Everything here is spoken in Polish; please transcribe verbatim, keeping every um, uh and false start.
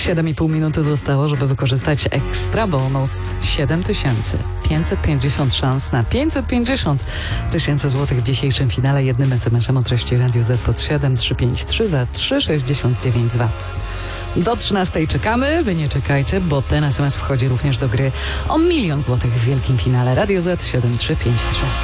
siedem i pół minuty zostało, żeby wykorzystać ekstra bonus siedem tysięcy pięćset pięćdziesiąt szans na pięćset pięćdziesiąt tysięcy złotych w dzisiejszym finale jednym es em esem o treści Radio Z pod siedem trzy pięć trzy za trzy sześćdziesiąt dziewięć złotych. Do trzynastej czekamy, wy nie czekajcie, bo ten es em es wchodzi również do gry o milion złotych w wielkim finale. Radio Z siedem trzy pięć trzy.